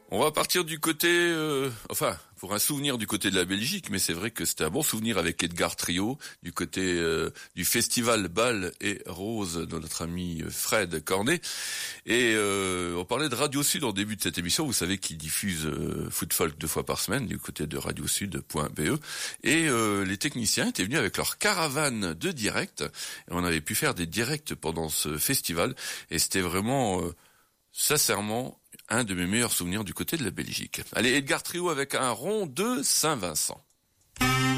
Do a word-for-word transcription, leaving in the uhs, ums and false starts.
On va partir du côté, euh, enfin, pour un souvenir du côté de la Belgique, mais c'est vrai que c'était un bon souvenir avec Edgar Trio, du côté euh, du festival Bal et Rose de notre ami Fred Cornet. Et euh, on parlait de Radio Sud en début de cette émission. Vous savez qu'il diffuse euh, Foot Folk deux fois par semaine du côté de radiosud point b e. Et euh, les techniciens étaient venus avec leur caravane de direct. Et on avait pu faire des directs pendant ce festival. Et c'était vraiment, euh, sincèrement, un de mes meilleurs souvenirs du côté de la Belgique. Allez, Edgar Trio avec un rond de Saint-Vincent.